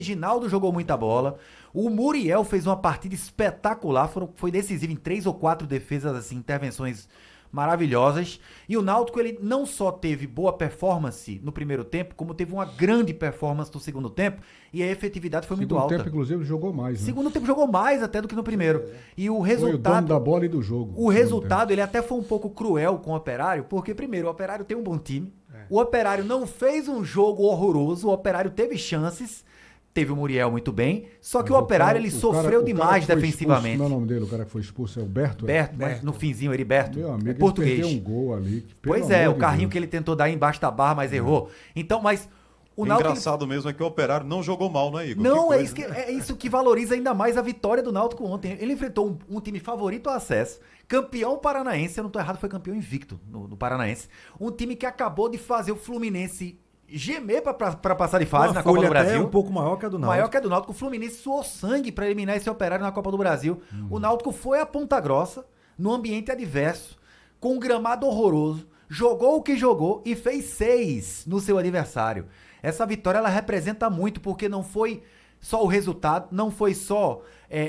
Reginaldo jogou muita bola. O Muriel fez uma partida espetacular. Foi decisivo em 3 ou 4 defesas, assim, intervenções maravilhosas. E o Náutico, ele não só teve boa performance no primeiro tempo, como teve uma grande performance no segundo tempo. E a efetividade foi muito alta. Segundo tempo, inclusive, jogou mais, né? Segundo tempo jogou mais até do que no primeiro. E o resultado... Foi o dono da bola e do jogo. O resultado, ele até foi um pouco cruel com o Operário, porque, primeiro, o Operário tem um bom time. O Operário não fez um jogo horroroso, o Operário teve chances. Teve o Muriel muito bem, só que o Operário ele sofreu demais defensivamente. Não é o nome dele, o cara que foi expulso é o Berto? Berto, mas no finzinho, Heriberto, Meu amigo, português. Ele perdeu um gol ali. Pois é, o carrinho que ele tentou dar embaixo da barra, mas errou. Então, mas o Náutico... engraçado mesmo é que o Operário não jogou mal, não é, Igor? Não, é isso que valoriza ainda mais a vitória do Náutico ontem. Ele enfrentou um time favorito ao acesso, campeão paranaense, eu não tô errado, foi campeão invicto no Paranaense. Um time que acabou de fazer o Fluminense gemer pra passar de fase na Copa do Brasil. Até um pouco maior que a do Náutico. Maior que a do Náutico. O Fluminense suou sangue pra eliminar esse Operário na Copa do Brasil. O Náutico foi a Ponta Grossa, no ambiente adverso, com um gramado horroroso, jogou o que jogou e fez 6 no seu adversário. Essa vitória, ela representa muito, porque não foi só o resultado, não foi só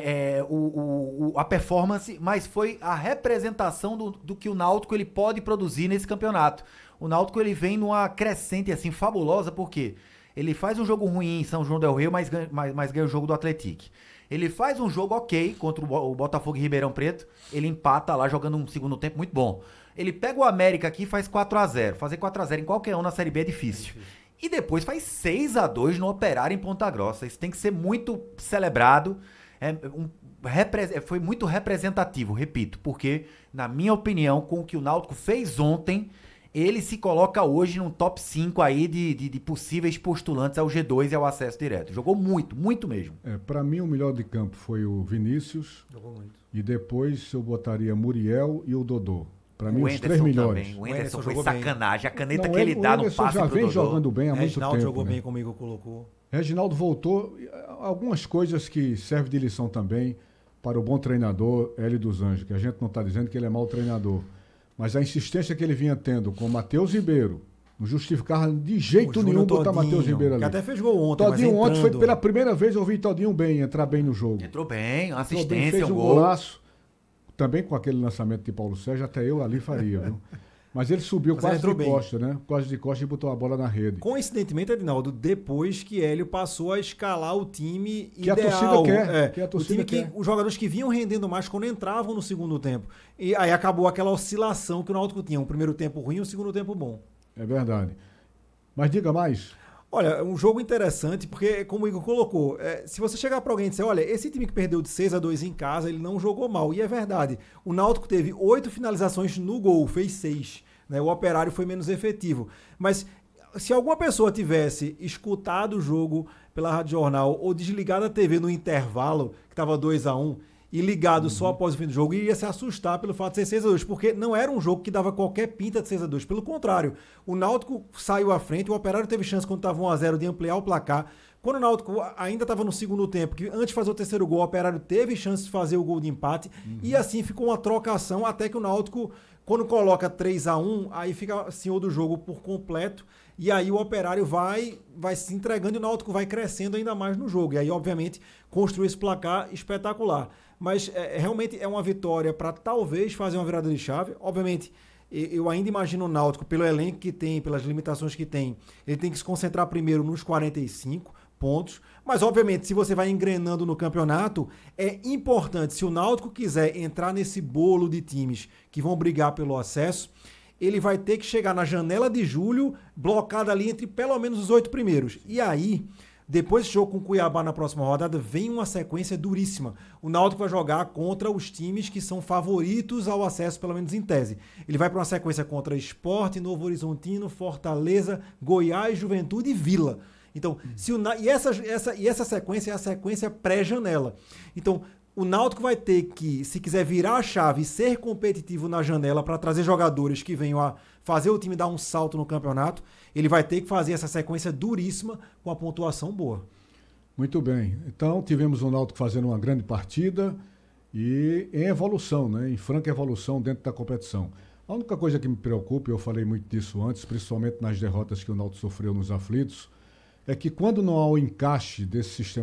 a performance, mas foi a representação do que o Náutico ele pode produzir nesse campeonato. O Náutico ele vem numa crescente assim fabulosa, porque ele faz um jogo ruim em São João del Rei, mas ganha o jogo do Atlético. Ele faz um jogo ok contra o Botafogo e Ribeirão Preto, ele empata lá jogando um segundo tempo muito bom. Ele pega o América aqui e faz 4-0. Fazer 4-0 em qualquer um na Série B é difícil. E depois faz 6-2 no Operário em Ponta Grossa. Isso tem que ser muito celebrado. Foi muito representativo, repito, porque, na minha opinião, com o que o Náutico fez ontem, ele se coloca hoje num top 5 aí de possíveis postulantes ao G2 e ao acesso direto. Jogou muito, muito mesmo. Para mim, o melhor de campo foi o Vinícius. Jogou muito. E depois eu botaria Muriel e o Dodô. Para mim, os 3 Anderson melhores. também. O Anderson foi jogou sacanagem. A caneta Não, que ele dá no Anderson passe já pro vem Dodô. jogando bem há muito Reginaldo tempo. jogou né? bem comigo, colocou. Reginaldo voltou. Algumas coisas que servem de lição também para o bom treinador Hélio dos Anjos, que a gente não está dizendo que ele é mau treinador. Mas a insistência que ele vinha tendo com o Matheus Ribeiro, não justificava de jeito nenhum botar Matheus Ribeiro ali. Que até fez gol ontem, Todinho mas ontem foi pela primeira vez eu vi Todinho bem, entrar bem no jogo. Entrou bem, uma Entrou bem, assistência, fez um um gol. golaço. Também com aquele lançamento de Paulo Sérgio, até eu ali faria, viu? Mas ele subiu Mas quase ele entrou de bem. costa, né? Quase de costa e botou a bola na rede. Coincidentemente, Edinaldo, depois que Hélio passou a escalar o time Que a ideal. torcida quer, que a torcida o time quer. os jogadores que vinham rendendo mais quando entravam no segundo tempo. E aí acabou aquela oscilação que o Náutico tinha. Um primeiro tempo ruim e um segundo tempo bom. É verdade. Mas diga mais. Olha, um jogo interessante, porque, como o Igor colocou, se você chegar para alguém e dizer, olha, esse time que perdeu de 6-2 em casa, ele não jogou mal. E é verdade. O Náutico teve 8 finalizações no gol, fez 6. Né? O Operário foi menos efetivo. Mas se alguma pessoa tivesse escutado o jogo pela Rádio Jornal ou desligado a TV no intervalo, que estava 2-1, e ligado só após o fim do jogo, iria se assustar pelo fato de ser 6-2, porque não era um jogo que dava qualquer pinta de 6-2. Pelo contrário, o Náutico saiu à frente, o Operário teve chance quando estava 1-0 de ampliar o placar. Quando o Náutico ainda estava no segundo tempo, que antes de fazer o terceiro gol, o Operário teve chance de fazer o gol de empate, e assim ficou uma trocação até que o Náutico, quando coloca 3-1, aí fica senhor do jogo por completo, e aí o Operário vai se entregando e o Náutico vai crescendo ainda mais no jogo. E aí, obviamente, construiu esse placar espetacular. Mas realmente é uma vitória para talvez fazer uma virada de chave. Obviamente, eu ainda imagino o Náutico, pelo elenco que tem, pelas limitações que tem, ele tem que se concentrar primeiro nos 45 pontos. Mas, obviamente, se você vai engrenando no campeonato, é importante, se o Náutico quiser entrar nesse bolo de times que vão brigar pelo acesso, ele vai ter que chegar na janela de julho, blocado ali entre pelo menos os 8 primeiros. E aí, depois desse jogo com o Cuiabá na próxima rodada, vem uma sequência duríssima. O Náutico vai jogar contra os times que são favoritos ao acesso, pelo menos em tese. Ele vai para uma sequência contra Sport, Novo Horizontino, Fortaleza, Goiás, Juventude e Vila. Então, essa sequência é a sequência pré-janela. Então, o Náutico vai ter que, se quiser virar a chave e ser competitivo na janela para trazer jogadores que venham a fazer o time dar um salto no campeonato, ele vai ter que fazer essa sequência duríssima com a pontuação boa. Muito bem. Então, tivemos o Náutico fazendo uma grande partida e em evolução, né? Em franca evolução dentro da competição. A única coisa que me preocupa, eu falei muito disso antes, principalmente nas derrotas que o Náutico sofreu nos aflitos, é que quando não há o encaixe desse sistema